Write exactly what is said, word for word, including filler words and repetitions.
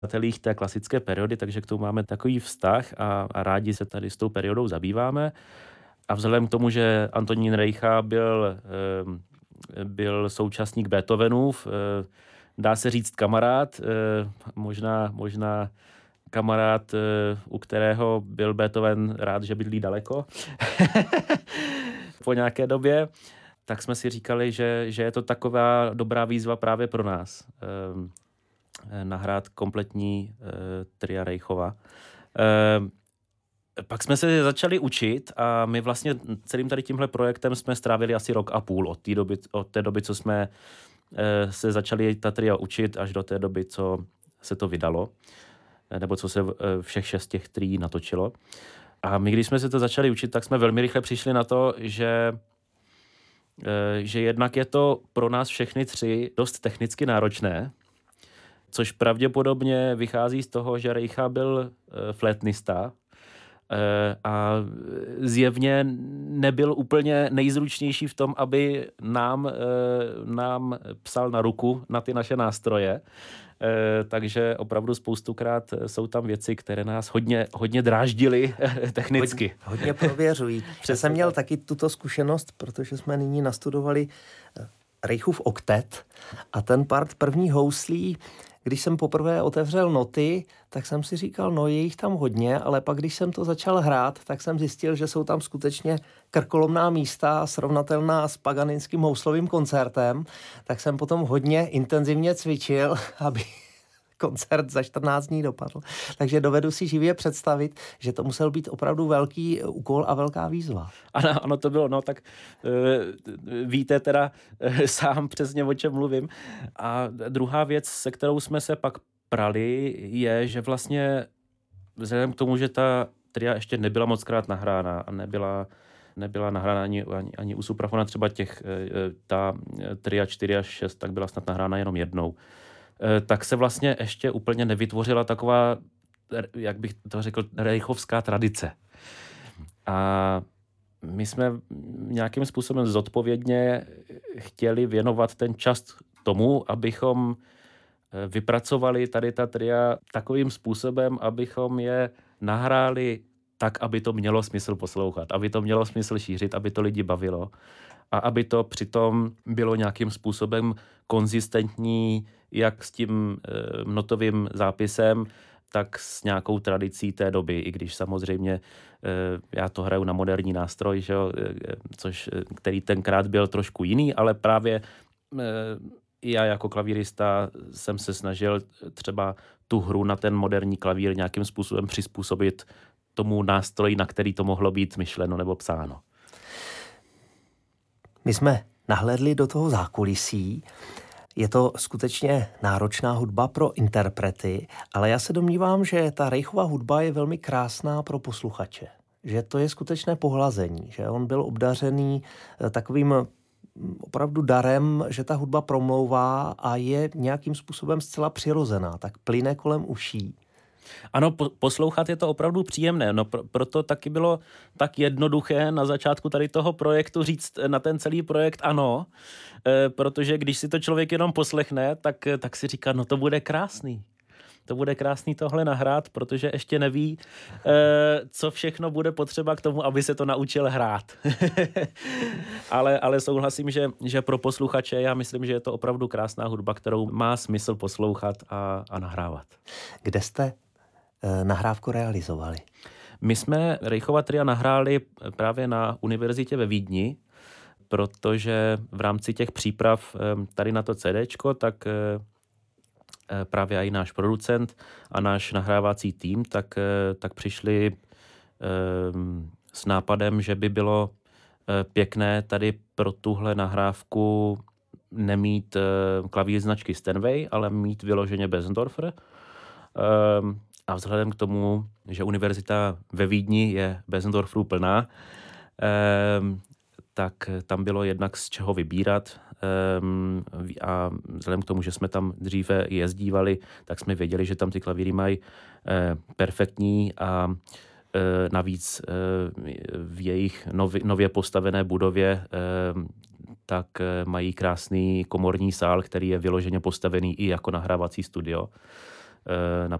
skladatelích té klasické periody, takže k tomu máme takový vztah a, a rádi se tady s tou periodou zabýváme. A vzhledem k tomu, že Antonín Rejcha byl, byl současník Beethovenův, dá se říct kamarád, možná, možná kamarád, u kterého byl Beethoven rád, že bydlí daleko po nějaké době, tak jsme si říkali, že, že je to taková dobrá výzva právě pro nás. Nahrát kompletní tria Rejchova. Pak jsme se začali učit a my vlastně celým tady tímhle projektem jsme strávili asi rok a půl od té doby, od té doby, co jsme se začali ta tria učit, až do té doby, co se to vydalo, nebo co se všech šest těch trií natočilo. A my, když jsme se to začali učit, tak jsme velmi rychle přišli na to, že, že jednak je to pro nás všechny tři dost technicky náročné, což pravděpodobně vychází z toho, že Rejcha byl flétnista a zjevně nebyl úplně nejzručnější v tom, aby nám, nám psal na ruku na ty naše nástroje. Takže opravdu spoustukrát jsou tam věci, které nás hodně, hodně dráždily technicky. Hodně, hodně prověřují. Já jsem měl taky tuto zkušenost, protože jsme nyní nastudovali Rejchův oktet a ten part první houslí, když jsem poprvé otevřel noty, tak jsem si říkal, no je jich tam hodně, ale pak když jsem to začal hrát, tak jsem zjistil, že jsou tam skutečně krkolomná místa srovnatelná s paganínským houslovým koncertem, tak jsem potom hodně intenzivně cvičil, aby koncert za čtrnáct dní dopadl. Takže dovedu si živě představit, že to musel být opravdu velký úkol a velká výzva. Ano, ano to bylo, no tak e, víte teda e, sám přesně, o čem mluvím. A druhá věc, se kterou jsme se pak prali, je, že vlastně vzhledem k tomu, že ta tria ještě nebyla mockrát nahrána a nebyla, nebyla nahrána ani, ani, ani u Suprafona, třeba těch, e, ta tria čtyři až šest, tak byla snad nahrána jenom jednou. Tak se vlastně ještě úplně nevytvořila taková, jak bych to řekl, rejchovská tradice. A my jsme nějakým způsobem zodpovědně chtěli věnovat ten čas tomu, abychom vypracovali tady ta tria takovým způsobem, abychom je nahráli tak, aby to mělo smysl poslouchat, aby to mělo smysl šířit, aby to lidi bavilo a aby to přitom bylo nějakým způsobem konzistentní jak s tím e, notovým zápisem, tak s nějakou tradicí té doby, i když samozřejmě e, já to hraju na moderní nástroj, že jo, e, což, který tenkrát byl trošku jiný, ale právě e, já jako klavírista jsem se snažil třeba tu hru na ten moderní klavír nějakým způsobem přizpůsobit tomu nástroji, na který to mohlo být myšleno nebo psáno. My jsme nahlédli do toho zákulisí. Je to skutečně náročná hudba pro interprety, ale já se domnívám, že ta Rejchova hudba je velmi krásná pro posluchače. Že to je skutečné pohlazení, že on byl obdařený takovým opravdu darem, že ta hudba promlouvá a je nějakým způsobem zcela přirozená, tak plyne kolem uší. Ano, po, poslouchat je to opravdu příjemné, no pro, proto taky bylo tak jednoduché na začátku tady toho projektu říct na ten celý projekt ano, e, protože když si to člověk jenom poslechne, tak, tak si říká, no to bude krásný. To bude krásný tohle nahrát, protože ještě neví, e, co všechno bude potřeba k tomu, aby se to naučil hrát. ale, ale souhlasím, že, že pro posluchače já myslím, že je to opravdu krásná hudba, kterou má smysl poslouchat a, a nahrávat. Kde jste nahrávku realizovali? My jsme Rejchova tria nahráli právě na univerzitě ve Vídni, protože v rámci těch příprav tady na to CDčko, tak právě i náš producent a náš nahrávací tým, tak, tak přišli s nápadem, že by bylo pěkné tady pro tuhle nahrávku nemít klavír značky Steinway, ale mít vyloženě Bösendorfer. A vzhledem k tomu, že univerzita ve Vídni je Bösendorferů plná, tak tam bylo jednak z čeho vybírat. A vzhledem k tomu, že jsme tam dříve jezdívali, tak jsme věděli, že tam ty klavíry mají perfektní a navíc v jejich nově, nově postavené budově tak mají krásný komorní sál, který je vyloženě postavený i jako nahrávací studio. na